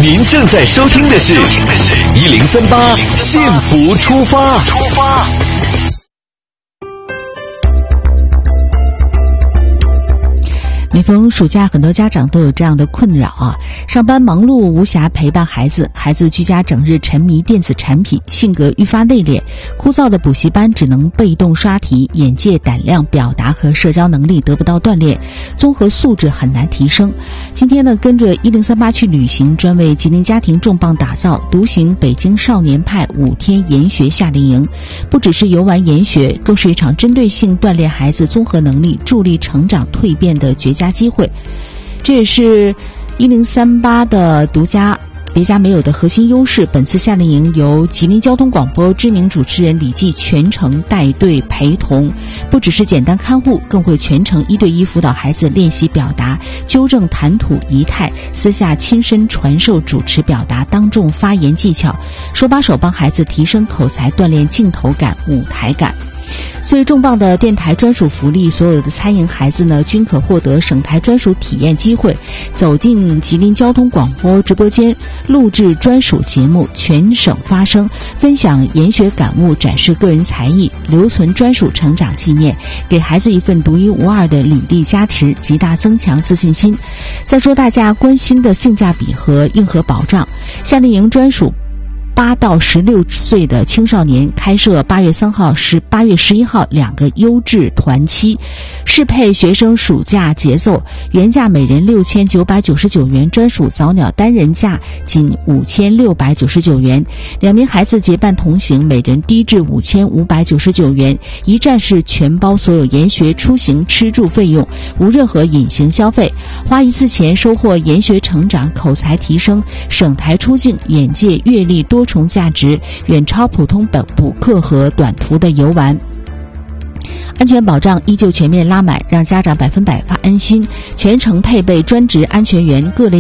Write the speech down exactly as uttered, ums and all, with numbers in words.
您正在收听的是一零三八幸福出发。出发。 每逢暑假，很多家长都有这样的困扰啊，上班忙碌无暇陪伴孩子，孩子居家整日沉迷电子产品，性格愈发内敛，枯燥的补习班只能被动刷题，眼界、胆量、表达和社交能力得不到锻炼，综合素质很难提升。今天呢，跟着一零三八去旅行，专为吉林家庭重磅打造独行北京少年派五天研学夏令营，不只是游玩研学，更是一场针对性锻炼孩子综合能力、助力成长蜕变的绝佳机会。这也是一零三八的独家别家没有的核心优势。本次夏令营由吉林交通广播知名主持人李记全程带队陪同，不只是简单看护，更会全程一对一辅导孩子练习表达，纠正谈吐仪态，私下亲身传授主持表达、当众发言技巧，手把手帮孩子提升口才，锻炼镜头感、舞台感。最重磅的电台专属福利，所有的参营孩子呢均可获得省台专属体验机会，走进吉林交通广播直播间，录制专属节目，全省发声，分享研学感悟，展示个人才艺，留存专属成长纪念，给孩子一份独一无二的履历加持，极大增强自信心。再说大家关心的性价比和硬核保障，夏令营专属八到十六岁的青少年开设八月三号是八月十一号两个优质团期，适配学生暑假节奏，原价每人六千九百九十九元，专属早鸟单人价仅五千六百九十九元，两名孩子结伴同行，每人低至五千五百九十九元，一站式全包所有研学、出行、吃住费用，无任何隐形消费，花一次钱收获研学成长、口才提升、省台出境、眼界、阅历多重价值，远超普通本补课和短途的游玩。安全保障依旧全面拉满，让家长百分百发安心，全程配备专职安全员，各类